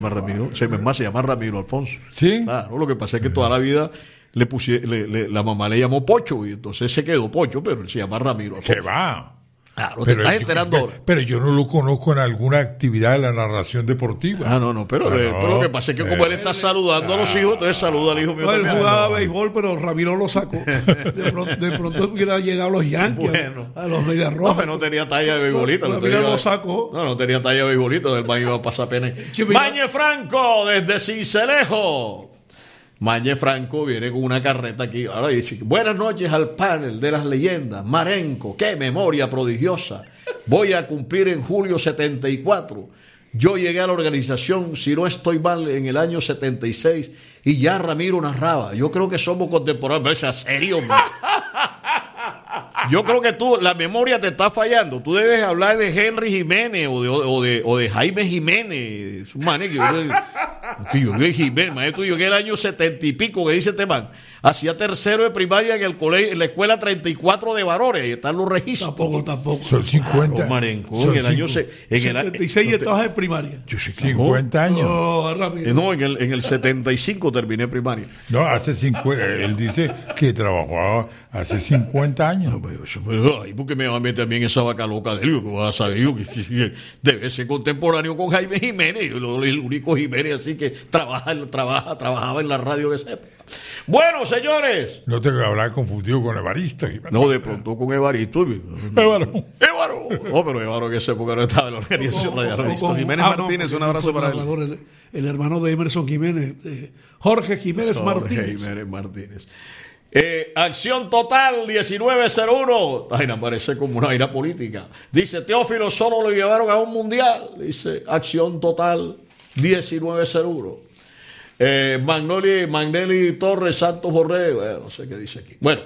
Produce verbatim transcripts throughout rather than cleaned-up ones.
Ramiro, se, más se llama Ramiro Alfonso. Sí. Claro, lo que pasa es que toda la vida le pusie, le, le, la mamá le llamó Pocho y entonces se quedó Pocho, pero él se llama Ramiro Alfonso. ¿Qué va? Claro, te estás enterando yo, ahora. Pero yo no lo conozco en alguna actividad de la narración deportiva. Ah, no, no, pero, ah, eh, no. pero lo que pasa es que como él está saludando a los hijos, entonces saluda al hijo mío. No, él también. jugaba No. béisbol, pero Ramiro lo sacó. De pronto, de pronto hubiera llegado a los Yankees, Bueno. a los Medias No, Rojas. pero no tenía talla de beisbolista. No, no Ramiro tenía- lo sacó. No, no tenía talla de beisbolista, el man iba a pasar pena. que mira- Mañe Franco, desde Cincelejo. Mañe Franco viene con una carreta aquí. Ahora dice: buenas noches al panel de las leyendas. Marenco, qué memoria prodigiosa. Voy a cumplir en julio setenta y cuatro. Yo llegué a la organización, si no estoy mal, en el año setenta y seis y ya Ramiro narraba. Yo creo que somos contemporáneos. ¿Es serio? hombre? Yo creo que tú, la memoria te está fallando. Tú debes hablar de Henry Jiménez o de, o de, o de Jaime Jiménez. Es un man que yo, que yo vi Jiménez, maestro, yo en el año setenta y pico, que dice este man, hacía tercero de primaria en el colegio, en la escuela treinta y cuatro de varones, ahí están los registros. Tampoco, tampoco. Son cincuenta. Los Marenco, Son en el año cincu- se- en el setenta y seis y eh, estabas en primaria. yo sí, cincuenta años. No, eh, Ramiro. no, en el, en el setenta y cinco terminé primaria. No, hace cincuenta. Él dice que trabajaba hace cincuenta años. Pero eso, pero, ay, ¿por qué me va a meter también esa vaca loca de él? Yo, ¿qué vas a saber? Yo, que, que- que debe ser contemporáneo con Jaime Jiménez, yo, lo- el único Jiménez así que trabaja, trabaja, trabajaba en la radio de esa época. Bueno, señores. No te habrá confundido con Evaristo. No, de pronto con Evaristo. Evaro. Evaro. No, pero Evaro en esa época no estaba en la organización radial. Evaristo Jiménez Ah, no, Martínez, porque un abrazo fue para él. narrador, El, el hermano de Emerson Jiménez, eh, Jorge Jiménez Jorge Martínez. Jiménez Martínez. Eh, Acción Total diecinueve cero uno. Ay, no parece como una vaina política. Dice: Teófilo solo lo llevaron a un mundial. Dice Acción Total diecinueve cero uno. Eh, Magnoli, Magnelli Torres Santos Borré. Bueno, no sé qué dice aquí. Bueno,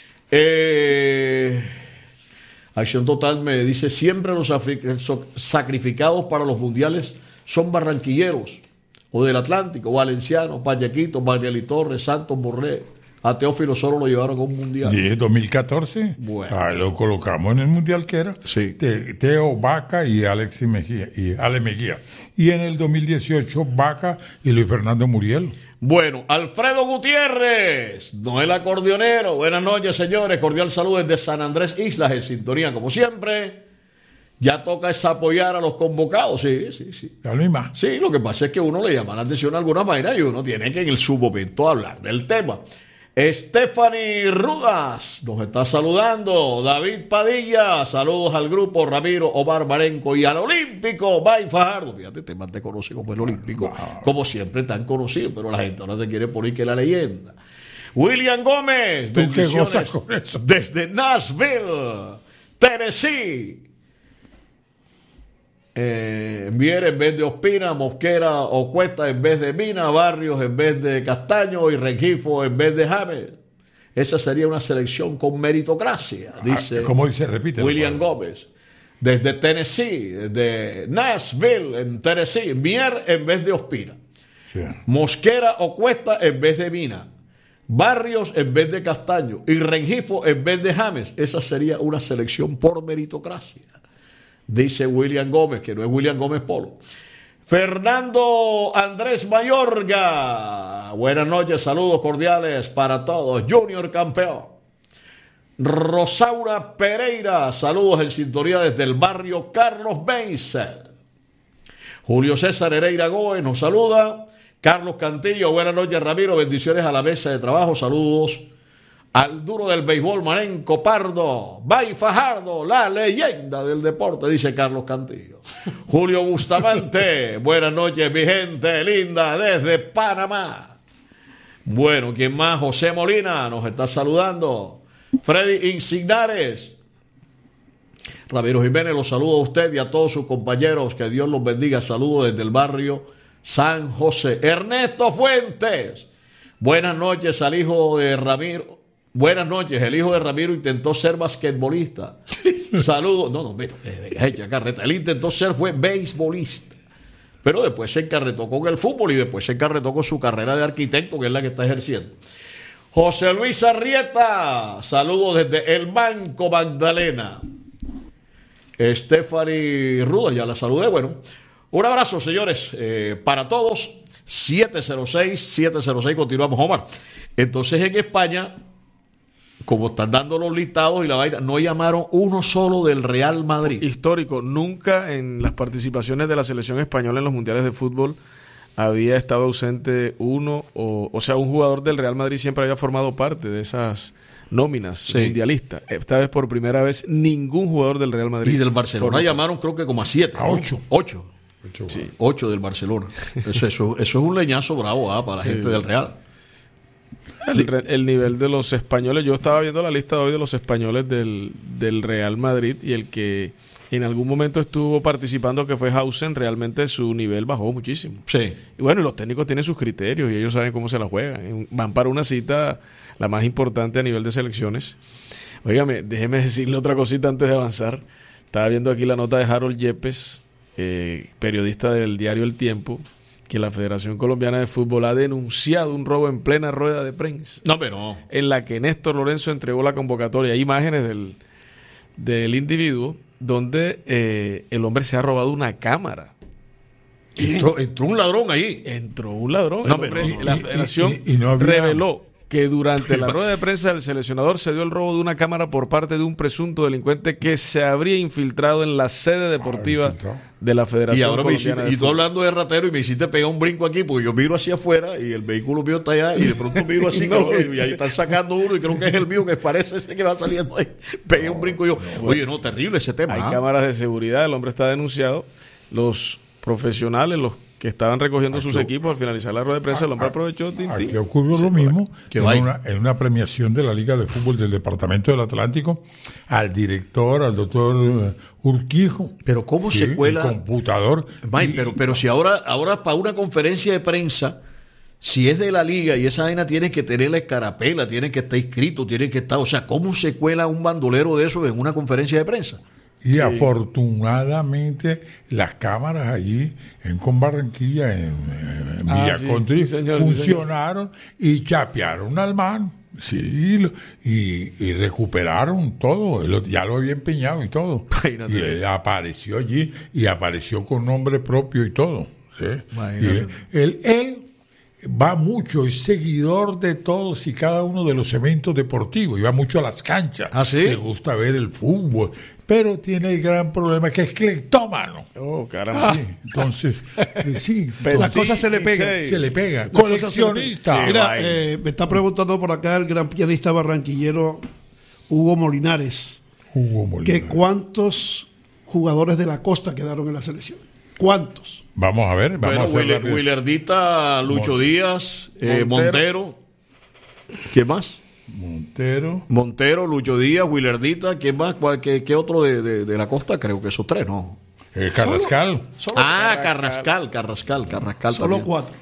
eh, Acción Total me dice: siempre los afri- so- sacrificados para los mundiales son barranquilleros, o del Atlántico, valencianos, Payaquito, Magnelli Torres, Santos Borré. A Teófilo solo lo llevaron a un mundial. ¿Y dos mil catorce? Bueno. Ah, lo colocamos en el mundial que era. Sí. Te- Teo Vaca y Alexis Mejía y Ale Mejía. Y en el dos mil dieciocho Vaca y Luis Fernando Muriel. Bueno, Alfredo Gutiérrez, Noel Acordeonero, buenas noches, señores, cordial saludo desde San Andrés Islas, en sintonía como siempre. Ya toca es apoyar a los convocados, sí, sí, sí. La misma. Sí, lo que pasa es que uno le llama la atención de alguna manera y uno tiene que en el su momento hablar del tema. Stephanie Rudas nos está saludando. David Padilla, saludos al grupo. Ramiro, Omar Marenco y al Olímpico Bay Fajardo. Fíjate, te te conoce como el Olímpico, como siempre tan conocido, pero la gente ahora te quiere poner que la leyenda. William Gómez, ¿Tú qué bendiciones gozas con eso? desde Nashville, Tennessee. Eh, Mier en vez de Ospina, Mosquera o Cuesta en vez de Mina, Barrios en vez de Castaño y Rengifo en vez de James. Esa sería una selección con meritocracia, dice Ah, ¿cómo dice? Repítelo, William por favor. Gómez. Desde Tennessee, desde Nashville en Tennessee, Mier en vez de Ospina, Sí. Mosquera o Cuesta en vez de Mina, Barrios en vez de Castaño y Rengifo en vez de James. Esa sería una selección por meritocracia, dice William Gómez, que no es William Gómez Polo. Fernando Andrés Mayorga, buenas noches, saludos cordiales para todos. Junior campeón. Rosaura Pereira, saludos en sintonía desde el barrio Carlos Benzer. Julio César Hereira Gómez nos saluda. Carlos Cantillo, buenas noches Ramiro, bendiciones a la mesa de trabajo, saludos al duro del béisbol Marenco Pardo, Bay Fajardo, la leyenda del deporte, dice Carlos Cantillo. Julio Bustamante, buenas noches mi gente linda desde Panamá. Bueno, ¿quién más? José Molina nos está saludando. Freddy Insignares. Ramiro Jiménez los saludo a usted y a todos sus compañeros, que Dios los bendiga. Saludos desde el barrio San José. Ernesto Fuentes, buenas noches al hijo de Ramiro. Buenas noches, el hijo de Ramiro intentó ser basquetbolista. Saludos. No, no, mira, echa carreta. Él intentó ser, fue beisbolista. Pero después se encarretó con el fútbol y después se encarretó con su carrera de arquitecto, que es la que está ejerciendo. José Luis Arrieta, saludos desde el Banco Magdalena. Stephanie Ruda, ya la saludé, bueno. Un abrazo, señores, eh, para todos. siete cero seis, siete cero seis, continuamos, Omar. Entonces, en España, como están dando los listados y la vaina, no llamaron uno solo del Real Madrid. Histórico. Nunca en las participaciones de la selección española en los mundiales de fútbol había estado ausente uno, o, o sea, un jugador del Real Madrid siempre había formado parte de esas nóminas Sí. mundialistas. Esta vez, por primera vez, ningún jugador del Real Madrid. Y del Barcelona formó llamaron creo que como a siete. A ¿no? ocho. Ocho. Sí. Ocho del Barcelona. Eso, eso, eso es un leñazo bravo ah, para la gente Sí. del Real. El, re- el nivel de los españoles, yo estaba viendo la lista de hoy de los españoles del, del Real Madrid, y el que en algún momento estuvo participando, que fue Hausen, realmente su nivel bajó muchísimo. Sí. Y bueno, y los técnicos tienen sus criterios y ellos saben cómo se la juegan. Van para una cita, la más importante a nivel de selecciones. Óigame, déjeme decirle otra cosita antes de avanzar. Estaba viendo aquí la nota de Harold Yepes, eh, periodista del diario El Tiempo, que la Federación Colombiana de Fútbol ha denunciado un robo en plena rueda de prensa, No, pero en la que Néstor Lorenzo entregó la convocatoria. Hay imágenes del, del individuo donde eh, el hombre se ha robado una cámara. entró, entró un ladrón ahí. Entró un ladrón. No, El pero- hombre- y- la y- Federación y- y no había- reveló que durante la rueda de prensa del seleccionador se dio el robo de una cámara por parte de un presunto delincuente que se habría infiltrado en la sede deportiva infiltrado. de la Federación Y ahora me Colombiana hiciste, de y tú Fútbol. hablando de ratero y me hiciste pegar un brinco aquí porque yo miro hacia afuera y el vehículo mío está allá y de pronto miro así No, creo que- y ahí están sacando uno y creo que es el mío que parece ese que va saliendo ahí. Pegué un brinco yo. Oye, no, terrible ese tema. Hay ¿ah? cámaras de seguridad, el hombre está denunciado. Los profesionales, los que estaban recogiendo sus equipos, al finalizar la rueda de prensa, el hombre aprovechó. tin, tin. Aquí ocurrió lo mismo qué en vaina. una, en una premiación de la Liga de Fútbol del Departamento del Atlántico al director, al doctor eh, Urquijo. Pero cómo Sí, se cuela. el computador. Mike, Y- pero, pero si ahora, ahora para una conferencia de prensa, si es de la liga y esa vaina tiene que tener la escarapela, tiene que estar inscrito, tiene que estar, o sea, ¿cómo se cuela un bandolero de eso en una conferencia de prensa? Y afortunadamente las cámaras allí en con Barranquilla, en, en Ah, Villa sí, Country, sí, señor, sí, funcionaron y chapearon al man. Sí, lo- y, y recuperaron todo, él lo- ya lo había empeñado y todo. Imagínate. Y él apareció allí y apareció con nombre propio y todo. ¿sí? Imagínate. Y él, él va mucho, es seguidor de todos y cada uno de los eventos deportivos, y va mucho a las canchas. ¿Ah, sí? Le gusta ver el fútbol, pero tiene el gran problema que es cleptómano. Oh, caramba. Sí, entonces, eh, sí, Pero- Las cosas se le pegan. Sí. se le pega. Las cosas se le Coleccionista. pegan. Mira, vaina. eh, me está preguntando por acá el gran pianista barranquillero Hugo Molinares, Hugo Molina. que cuántos jugadores de la costa quedaron en la selección. ¿Cuántos? Vamos a ver, vamos Bueno, a hacer Willer- rápido. Willardita, Lucho Díaz, eh, Montero. Montero. ¿Quién más? Montero. Montero, Lucho Díaz, Willardita, ¿quién más? ¿Cuál- ¿Qué, qué otro de, de- de la costa? Creo que esos tres, ¿no? eh, Carrascal. Solo, Ah, Carrascal, Carrascal, Carrascal. solo también. cuatro.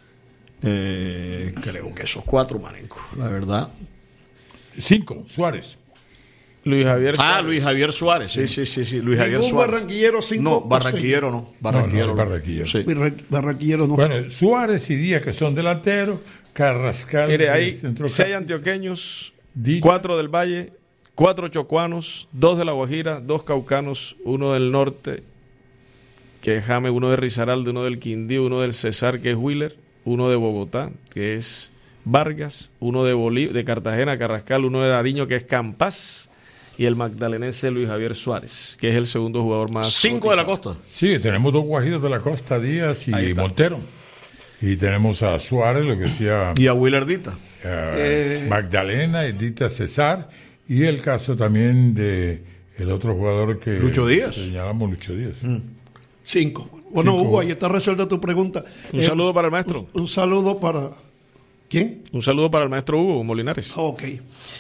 Eh, creo que esos cuatro, marenco, la verdad. Cinco, Suárez. Luis Javier. Ah, Suárez. Luis Javier Suárez, sí, sí, sí, sí, Luis Javier Ningún Suárez. barranquillero, cinco No, costeños. barranquillero no, barranquillero. No, no, barranquillero. Sí. Barra- Barranquillero no. Bueno, Suárez y Díaz, que son delanteros. Carrascal. Mire, el hay centrocampista. seis antioqueños, Dita. cuatro del Valle, cuatro chocuanos, dos de La Guajira, dos caucanos, uno del norte, que es Jame, uno de Risaralda, uno del Quindío, uno del Cesar, que es Wheeler, uno de Bogotá, que es Vargas, uno de Bolí- de Cartagena, Carrascal, uno de Nariño, que es Campas, y el magdalenense Luis Javier Suárez, que es el segundo jugador más Cinco de la cotizado. costa. Sí, tenemos dos guajiros de la costa, Díaz y Ahí está. Montero. Y tenemos a Suárez, lo que decía Y a Willardita. eh, Magdalena, Edita César, y el caso también de el otro jugador que Lucho Díaz. señalamos, Lucho Díaz. Cinco. Bueno, Cinco. Hugo, ahí está resuelta tu pregunta. Un Eh, saludo para el maestro. Un, un saludo para... ¿Quién? Un saludo para el maestro Hugo Molinares. Ah, ok.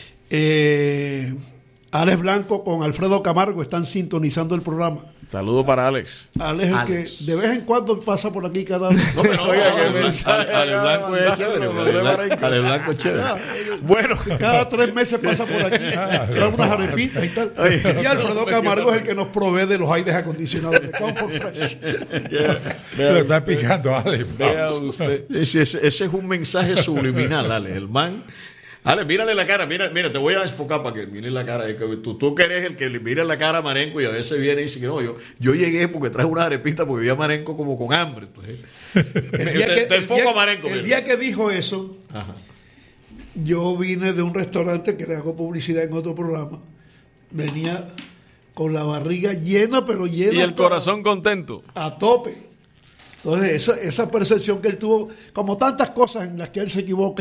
Eh, Alex Blanco con Alfredo Camargo están sintonizando el programa. Saludo para Alex. Alex, el Alex. que de vez en cuando pasa por aquí cada vez. No, pero no, Oiga, no, qué Ale- mensaje Ale acaba de Blanco es mandar, chévere. José Ale Blanco- Marenco. Ale Blanco es chévere. Bueno, Cada tres meses pasa por aquí, trae unas arepitas y tal. Y Alfredo Camargo es el que nos provee de los aires acondicionados de Comfort Fresh. Pero está picando, Ale. Vea vamos. usted. ese, ese- ese es un mensaje subliminal, Ale. El man Ale, mírale la cara, mira, mira, te voy a enfocar para que mire la cara. Tú, tú que eres el que le mira la cara a Marenco y a veces viene y dice que no, yo, yo llegué porque traje una arepita porque vi a Marenco como con hambre. Entonces, el día te, que, te el enfoco día, a Marenco. el día que dijo eso, Ajá. yo vine de un restaurante que le hago publicidad en otro programa. Venía con la barriga llena, pero llena. Y el toda, corazón contento. a tope. Entonces, esa, esa percepción que él tuvo, como tantas cosas en las que él se equivoca.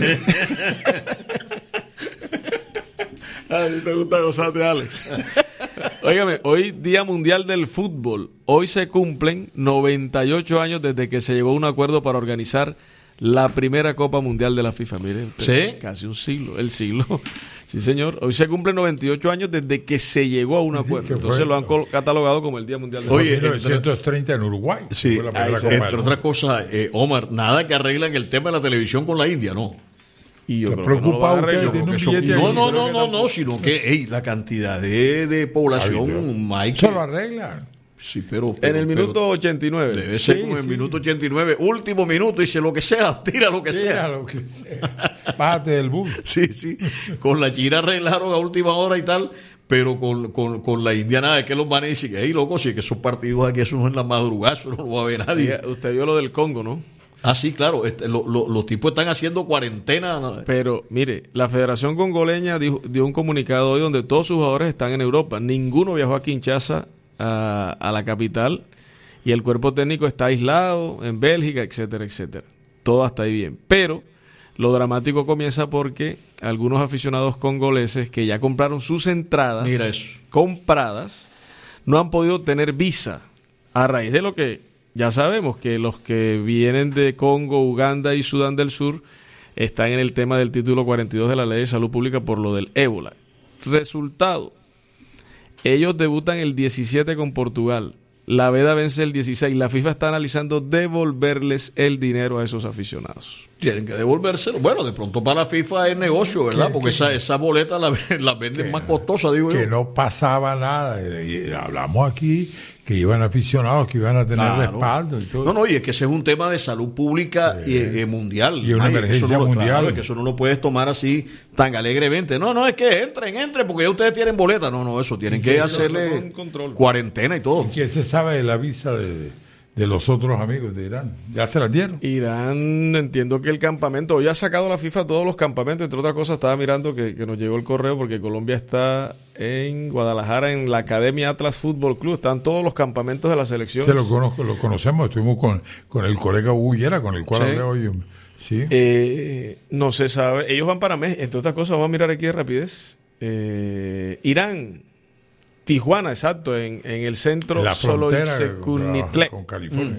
Ay, te gusta gozarte, Alex. Óigame, hoy Día Mundial del Fútbol. Hoy se cumplen noventa y ocho años desde que se llegó a un acuerdo para organizar la primera Copa Mundial de la FIFA. Miren, ¿Sí? Casi un siglo, el siglo. Sí, señor. Hoy se cumplen noventa y ocho años desde que se llegó a un acuerdo. que Entonces fue- lo han col- catalogado como el Día Mundial del Oye, Oye, Fútbol. mil novecientos treinta en Uruguay. Sí, fue la primera ahí Copa entre del otras Mundo. cosas, eh, Omar, nada que arreglan el tema de la televisión con la India, ¿no? Y yo ¿Está creo que no lo van a preocupado usted? arreglar. ¿Tiene un Eso- billete no, ahí? no, Creo no, que no, no, tampoco. sino que ey, la cantidad de, de población, Mike. Se lo arreglan. Sí, pero, En pero- el pero minuto ochenta y nueve. debe ser Sí, como en el sí. minuto ochenta y nueve, último minuto, dice lo que sea, tira lo que Mira sea. lo que sea. Bájate del bus. Sí, sí. Con la China arreglaron a última hora y tal, pero con, con, con la India nada, es que los manes dicen que, hey, loco, si es que esos partidos aquí, eso no es la madrugada, eso no lo va a ver nadie. Diga, usted vio lo del Congo, ¿no? Ah, sí, claro, este, lo- lo- los tipos están haciendo cuarentena. Pero, mire, la Federación Congoleña dijo- dio un comunicado hoy donde todos sus jugadores están en Europa. Ninguno viajó a Kinshasa, a, a la capital, y el cuerpo técnico está aislado en Bélgica, etcétera, etcétera. Todo hasta ahí bien. Pero lo dramático comienza porque algunos aficionados congoleses que ya compraron sus entradas Mira eso. compradas no han podido tener visa a raíz de lo que ya sabemos, que los que vienen de Congo, Uganda y Sudán del Sur están en el tema del título cuarenta y dos de la Ley de Salud Pública por lo del ébola. Resultado, ellos debutan el diecisiete con Portugal. La veda vence el dieciséis. La FIFA está analizando devolverles el dinero a esos aficionados. Tienen que devolvérselo. Bueno, de pronto para la FIFA es negocio, ¿verdad? ¿Qué- Porque qué- esa, esa boleta la, la venden más costosa, digo Que yo. no pasaba nada. Y- y hablamos aquí que iban aficionados, que iban a tener Claro. respaldo y todo. No, no, y es que ese es un tema de salud pública y, eh, mundial. Y una Ay, es que emergencia eso no lo- mundial. claro, es que eso no lo puedes tomar así tan alegremente. No, no, es que entren, entren, porque ya ustedes tienen boleta. No, no, eso tienen que con hacerle control. cuarentena y todo. ¿Qué se sabe de la visa de, de los otros amigos de Irán? ¿Ya se las dieron? Irán, entiendo que el campamento, hoy ha sacado la FIFA todos los campamentos, entre otras cosas estaba mirando que, que nos llegó el correo porque Colombia está en Guadalajara en la Academia Atlas Fútbol Club, están todos los campamentos de la selección. Se lo conozco, lo conocemos, estuvimos con, con el colega Hugo Llera, con el cual Sí. hablé hoy. Sí. Eh, no se sabe, ellos van para México, entre otras cosas, vamos a mirar aquí de rapidez. Eh, Irán, Tijuana, exacto, en, en el centro la frontera Soloitzecunitlé. con California.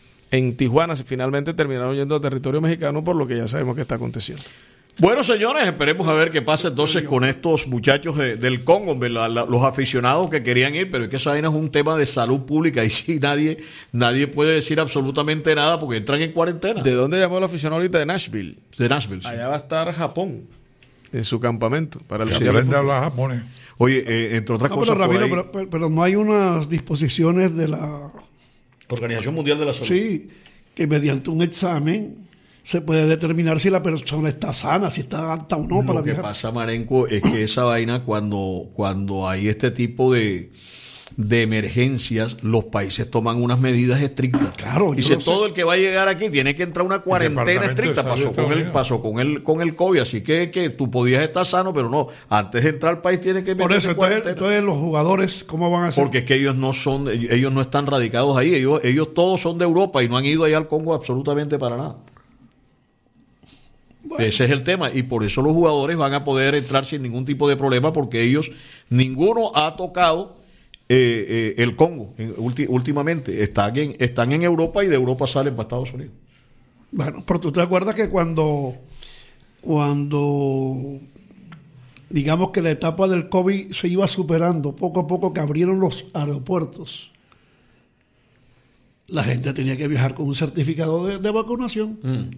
En Tijuana finalmente terminaron yendo a territorio mexicano por lo que ya sabemos que está aconteciendo. Bueno, señores, esperemos a ver qué pasa entonces con estos muchachos de- del Congo, la- la- los aficionados que querían ir, pero es que esa vaina es un tema de salud pública y sí, nadie, nadie puede decir absolutamente nada porque entran en cuarentena. ¿De dónde llamó el aficionado ahorita? De Nashville. De Nashville. sí. Allá va a estar Japón en su campamento para el Se Mundial de aprende a Fútbol. hablar japonés. Oye, eh, entre otras No, cosas, pero, por Ramiro, ahí, pero, pero- pero no hay unas disposiciones de la... Organización Mundial de la Salud. Sí, que mediante un examen se puede determinar si la persona está sana, si está apta o no para Lo que viajar. pasa, Marenco, es que esa vaina, cuando, cuando hay este tipo de, de emergencias, los países toman unas medidas estrictas. Claro, yo Dice, lo sé. todo el que va a llegar aquí tiene que entrar a una cuarentena Departamento de estricta. Salud de Pasó con, Estados el, Unidos. pasó con el con el COVID, así que, que tú podías estar sano, pero no. Antes de entrar al país tienes que Por meterse eso, en entonces, cuarentena. entonces los jugadores, ¿cómo van a hacer? Porque es que ellos no son, ellos no están radicados ahí, ellos, ellos todos son de Europa y no han ido allá al Congo absolutamente para nada. Ese es el tema, y por eso los jugadores van a poder entrar sin ningún tipo de problema, porque ellos, ninguno ha tocado eh, eh, el Congo en- ulti- últimamente. Están en, están en Europa y de Europa salen para Estados Unidos. Bueno, pero tú te acuerdas que cuando, cuando digamos que la etapa del COVID se iba superando, poco a poco que abrieron los aeropuertos, la gente tenía que viajar con un certificado de, de vacunación.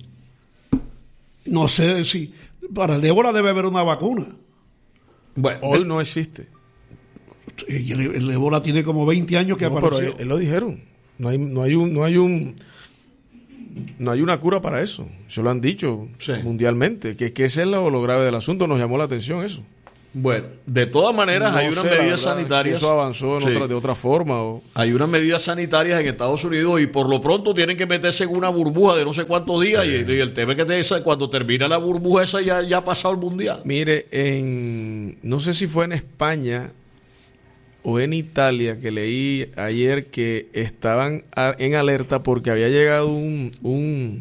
No sé si para el ébola debe haber una vacuna. Bueno, Hoy no existe. Y el, el ébola tiene como veinte años que No, pero apareció. él, él lo dijeron. No hay, no hay un, no hay un no hay una cura para eso. Se lo han dicho Sí. mundialmente, que, que ese es lo, lo grave del asunto. Nos llamó la atención eso. Bueno, de todas maneras No hay unas sé, la medidas verdad, sanitarias. si eso avanzó en Sí. otra, de otra forma. O... Hay unas medidas sanitarias en Estados Unidos y por lo pronto tienen que meterse en una burbuja de no sé cuántos días Sí. y, y el tema es que te- esa- cuando termina la burbuja esa ya, ya ha pasado el mundial. Mire, en, no sé si fue en España o en Italia que leí ayer que estaban a- en alerta porque había llegado un, un,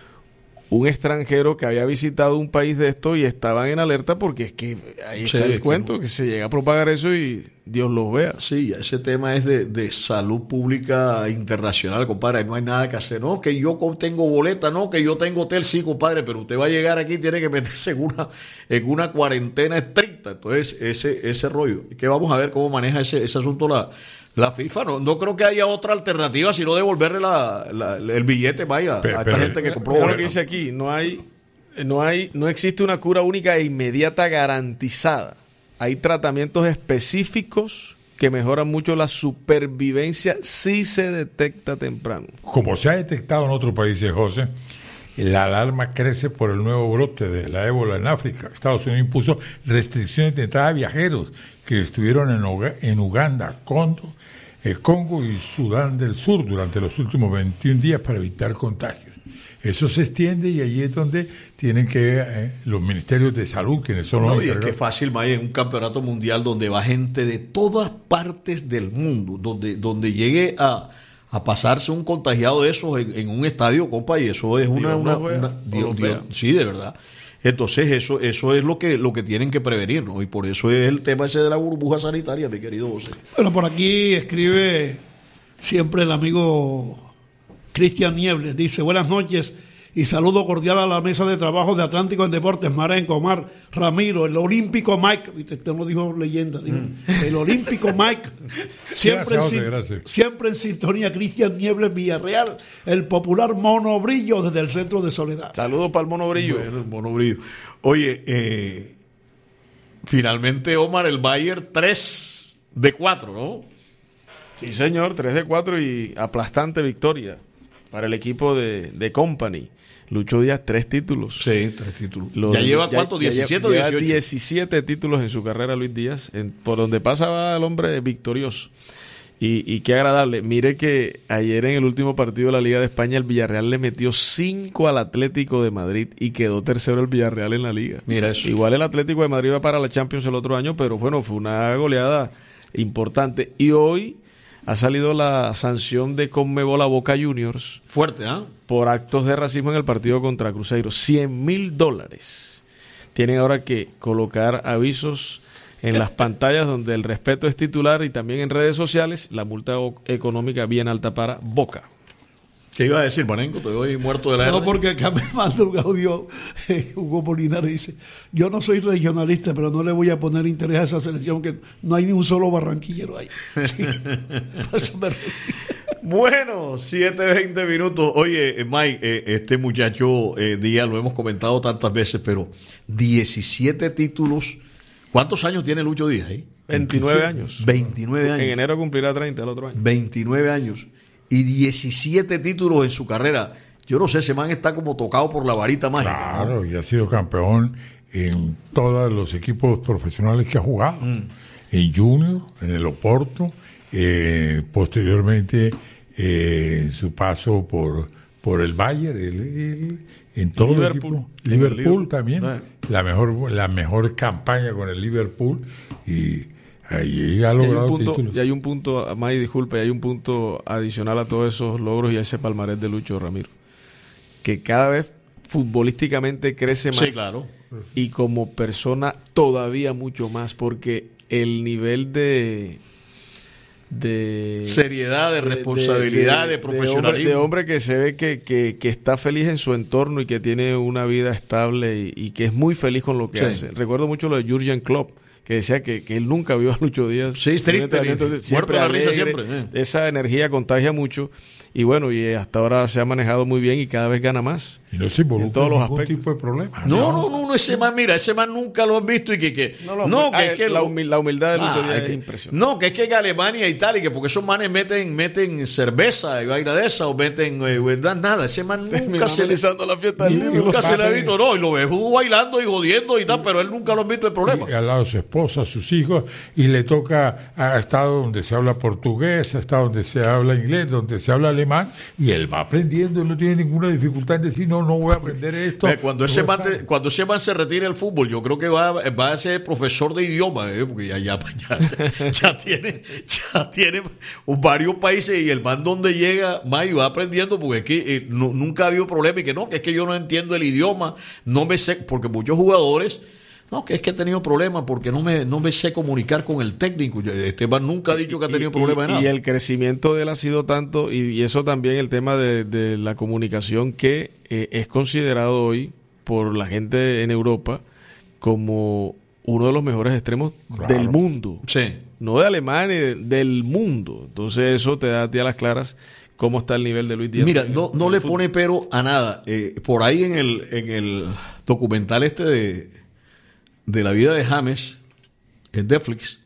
un extranjero que había visitado un país de esto y estaban en alerta porque es que ahí Sí, está el es que cuento, no. que se llega a propagar eso y Dios los vea. Sí, ya ese tema es de, de salud pública internacional, compadre. No hay nada que hacer. No, que yo con- tengo boleta, no, que yo tengo hotel, sí, compadre, pero usted va a llegar aquí y tiene que meterse en una, en una cuarentena estricta. Entonces, ese, ese rollo. Y que vamos a ver cómo maneja ese, ese asunto la, la FIFA. No, no creo que haya otra alternativa sino devolverle la, la- el billete, vaya, Pero- a esta pero- gente que compró Mira lo que boleta. dice aquí, no hay, no hay, no existe una cura única e inmediata garantizada. Hay tratamientos específicos que mejoran mucho la supervivencia si se detecta temprano. Como se ha detectado en otros países, José, la alarma crece por el nuevo brote de la ébola en África. Estados Unidos impuso restricciones de entrada a viajeros que estuvieron en, Uga- en Uganda, Congo, eh, Congo y Sudán del Sur durante los últimos veintiún días para evitar contagios. Eso se extiende y allí es donde tienen que eh, los ministerios de salud, quienes son los No, y es que encargados. es fácil, Maya, en un campeonato mundial donde va gente de todas partes del mundo, donde, donde llegue a, a pasarse un contagiado de esos en, en un estadio, compa, y eso es una... Dios una, nos vea, una- o Dios- los Dios- vea. sí, de verdad. Entonces eso eso es lo que lo que tienen que prevenir, ¿no? Y por eso es el tema ese de la burbuja sanitaria, mi querido José. Bueno, por aquí escribe siempre el amigo Cristian Niebles. Dice, buenas noches y saludo cordial a la mesa de trabajo de Atlántico en Deportes, Marenco, Omar, Ramiro, el olímpico Mike. Viste, usted no dijo leyenda, dijo, el olímpico Mike. Siempre, Gracias, José, en, sin- gracias. siempre en sintonía, Cristian Niebles Villarreal, el popular Mono Brillo desde el centro de Soledad. Saludos para el Mono Brillo. Bueno, el Mono Brillo. Oye, eh, finalmente, Omar, el Bayern tres de cuatro, ¿no? Sí, señor, tres de cuatro y aplastante victoria para el equipo de, de Company. Lucho Díaz, tres títulos. Sí, tres títulos. Lo ¿Ya de- lleva cuánto? ya ¿diecisiete o lleva dieciocho? diecisiete títulos en su carrera, Luis Díaz, en- por donde pasaba el hombre victorioso. Y, y qué agradable. Mire que ayer en el último partido de la Liga de España, el Villarreal le metió cinco al Atlético de Madrid y quedó tercero el Villarreal en la Liga. Mira eso. Igual el Atlético de Madrid va para la Champions el otro año, pero bueno, fue una goleada importante. Y hoy ha salido la sanción de Conmebol a Boca Juniors Fuerte, ¿ah? por actos de racismo en el partido contra Cruzeiro. cien mil dólares. Tienen ahora que colocar avisos en las pantallas donde el respeto es titular y también en redes sociales. La multa o- económica bien alta para Boca. ¿Qué iba a decir, Manenco? Te doy muerto de la No, R. porque acá me manda un audio, eh, Hugo Polinares dice, yo no soy regionalista, pero no le voy a poner interés a esa selección, que no hay ni un solo barranquillero ahí. Sí. Por eso me reí. Bueno, siete veinte minutos. Oye, eh, Mike, eh, este muchacho eh, Díaz, lo hemos comentado tantas veces, pero diecisiete títulos. ¿Cuántos años tiene Lucho Díaz ahí? veintinueve años. veintinueve En años. enero cumplirá treinta el otro año. veintinueve años. Y diecisiete títulos en su carrera. Yo no sé, ese man está como tocado por la varita mágica. ¿no? Claro, y ha sido campeón en todos los equipos profesionales que ha jugado. En Junior, en el Oporto, eh, posteriormente eh, en su paso por, por el Bayern, el- el- en todo Liverpool. el equipo. En el Liverpool Liverpool. también, Eh. la mejor la mejor campaña con el Liverpool y ahí ha Y hay, logrado un punto, títulos. y hay un punto, May, disculpe, hay un punto adicional a todos esos logros y a ese palmarés de Lucho, Ramiro, que cada vez futbolísticamente crece más. Sí, claro. Y como persona todavía mucho más, porque el nivel de de Seriedad, de responsabilidad, de, profesionalismo. hombre, de hombre que se ve que, que, que está feliz en su entorno y que tiene una vida estable y, y que es muy feliz con lo que Sí. hace. Recuerdo mucho lo de Jurgen Klopp, que decía que, que él nunca vio a Lucho Díaz. Sí, es triste, en un entrenamiento, muerto de la risa siempre, eh. Esa energía contagia mucho. y bueno, y hasta ahora se ha manejado muy bien y cada vez gana más. Y no se involucra en todos los ningún aspectos. tipo de problema. No, no, no, no, ese man, mira, ese man nunca lo han visto y que, que No, lo- no, ah, que es que la, lo- humil- la humildad de Lucho Ah, Díaz es es que- impresionante. No, que es que en Alemania y tal, y que porque esos manes meten, meten cerveza y vaina de esa, o meten, eh, verdad, nada, ese man nunca Terminó se le, amenizando la fiesta del título. nunca se le ha padre. visto, no, y lo ves bailando y jodiendo y tal, pero él nunca lo ha visto el problema. Y al lado de su esposa, sus hijos, y le toca, ha estado donde se habla portugués, ha estado donde se habla inglés, donde se habla alemán, y él va aprendiendo, no tiene ninguna dificultad en decir, no, no voy a aprender esto. Eh, Cuando ese, No man, sabe. te- cuando ese man se retire del fútbol, yo creo que va, va a ser profesor de idioma, eh, porque ya, ya, ya, ya tiene, ya tiene varios países y el man donde llega, más y va aprendiendo, porque es que eh, no- nunca ha habido problema y que no, que es que yo no entiendo el idioma, no me sé, porque muchos jugadores, no, que es que he tenido problemas porque no me, no me sé comunicar con el técnico. Este man nunca ha dicho que ha tenido Y- problemas de y, nada. y el crecimiento de él ha sido tanto, y, y eso también el tema de, de la comunicación, que eh, es considerado hoy por la gente en Europa como uno de los mejores extremos Claro. del mundo. Sí. No de Alemania, de- del mundo. Entonces eso te da a ti a las claras cómo está el nivel de Luis Díaz. Mira, en el- no, en no el le fútbol. pone pero a nada. Eh, por ahí en el, en el documental este de, de la vida de James, en Netflix,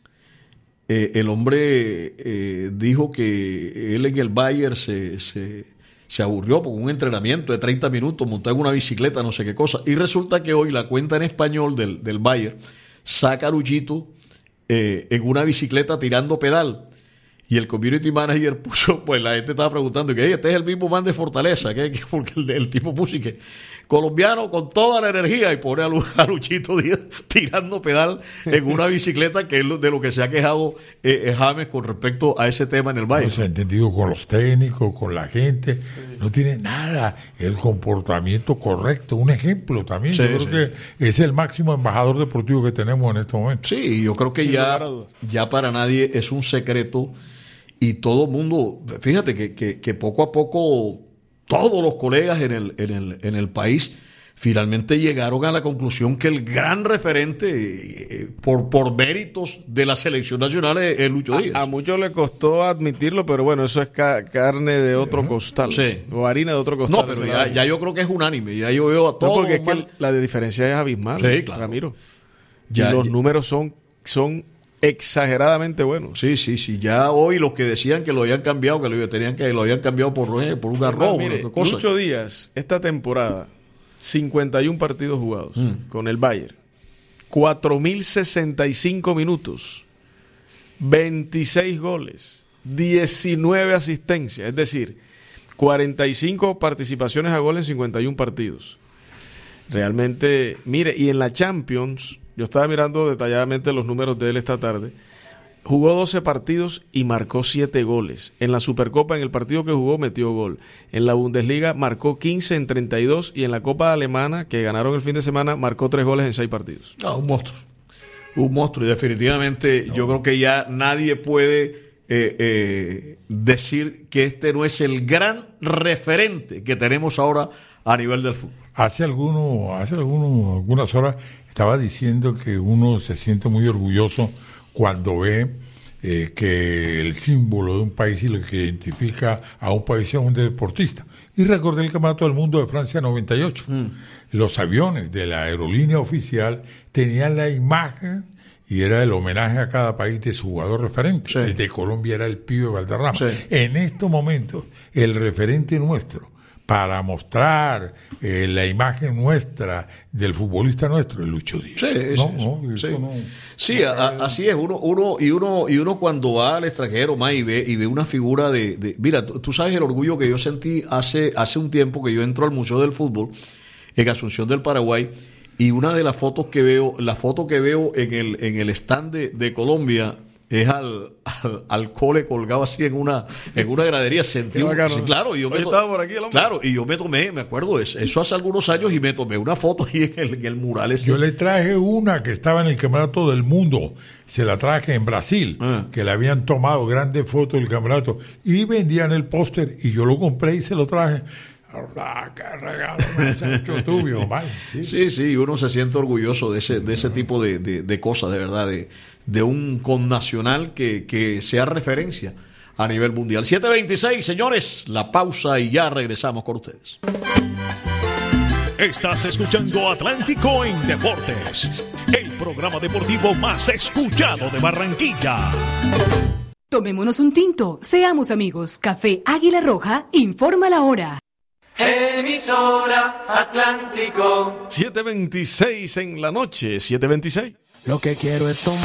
eh, el hombre eh, dijo que él en el Bayern se, se, se aburrió por un entrenamiento de treinta minutos, montó en una bicicleta, no sé qué cosa. Y resulta que hoy la cuenta en español del, del Bayern saca a Luchito eh, en una bicicleta tirando pedal. Y el community manager puso, pues la gente estaba preguntando, que "Ey, este es el mismo man de Fortaleza", que, que- porque el, el tipo puso y que colombiano con toda la energía, y pone a, Lu- a Luchito Díaz tirando pedal en una bicicleta, que es lo- de lo que se ha quejado eh, eh, James con respecto a ese tema en el No Bayern. se ha entendido con los técnicos, con la gente, no tiene nada, el comportamiento correcto, un ejemplo también. Sí, Yo creo sí. que es el máximo embajador deportivo que tenemos en este momento. Sí, yo creo que Sin ya, lugar a dudas. ya para nadie es un secreto, y todo el mundo, fíjate que, que, que poco a poco todos los colegas en el, en el, en el país finalmente llegaron a la conclusión que el gran referente eh, por, por méritos de la selección nacional es, es Lucho Díaz. A, a muchos le costó admitirlo, pero bueno, eso es ca- carne de otro costal. Sí. O harina de otro costal. No, pero Esa es ya, la- ya yo creo que es unánime, ya yo veo a No, todos. porque es que mal- la de diferencia es abismal, Sí, claro. Ramiro. Ya- y los ya- números son, son exageradamente buenos. Sí, sí, sí. Ya hoy los que decían que lo habían cambiado, que lo tenían que lo habían cambiado por, eh, por un arroz, Mire, una cosa. Lucho Díaz, esta temporada, cincuenta y uno partidos jugados Mm. con el Bayern, cuatro mil sesenta y cinco minutos, veintiséis goles, diecinueve asistencias, es decir, cuarenta y cinco participaciones a gol en cincuenta y uno partidos. Realmente, mire, y en la Champions, yo estaba mirando detalladamente los números de él esta tarde, jugó doce partidos y marcó siete goles. En la Supercopa, en el partido que jugó, metió gol. En la Bundesliga marcó quince en treinta y dos, y en la Copa Alemana, que ganaron el fin de semana, marcó tres goles en seis partidos. No, un monstruo. Un monstruo. Y definitivamente yo creo que ya nadie puede eh, eh, decir que este no es el gran referente que tenemos ahora a nivel del fútbol. Hace alguno, hace alguno, algunas horas estaba diciendo que uno se siente muy orgulloso cuando ve eh, que el símbolo de un país y lo que identifica a un país es un deportista. Y recordé el Campeonato del Mundo de Francia noventa y ocho. Mm. Los aviones de la aerolínea oficial tenían la imagen y era el homenaje a cada país de su jugador referente. Sí. El de Colombia era el Pibe Valderrama. Sí. En estos momentos, el referente nuestro para mostrar eh, la imagen nuestra del futbolista nuestro, el Lucho Díaz. Sí, no, sí, no, sí. eso no. Sí, a- a- así es. Uno, uno, y uno, y uno cuando va al extranjero más y ve, y ve una figura de, de- mira, tú, tú sabes el orgullo que yo sentí hace, hace un tiempo que yo entro al Museo del Fútbol en Asunción del Paraguay, y una de las fotos que veo, la foto que veo en el, en el stand de, de Colombia es al, al, al cole colgado así en una, en una gradería. Sentí Qué un- bacano. sí, claro, y yo Hoy me to- estaba por aquí el hombre. claro, y yo me tomé, me acuerdo, eso, eso hace algunos años, y me tomé una foto ahí en el, en el mural ese. Yo le traje una que estaba en el Campeonato del Mundo, se la traje en Brasil, Ah. que le habían tomado grandes fotos del campeonato y vendían el póster y yo lo compré y se lo traje. Ah, qué regalo me has hecho tú, mi Omar. Sí. Sí, sí, uno se siente orgulloso de ese, de ese tipo de, de, de cosas, de verdad, de, de un connacional que, que sea referencia a nivel mundial. siete veintiséis, señores, la pausa y ya regresamos con ustedes. Estás escuchando Atlántico en Deportes, el programa deportivo más escuchado de Barranquilla. Tomémonos un tinto, seamos amigos. Café Águila Roja informa la hora. Emisora Atlántico. siete veintiséis en la noche, siete veintiséis. Lo que quiero es tomar.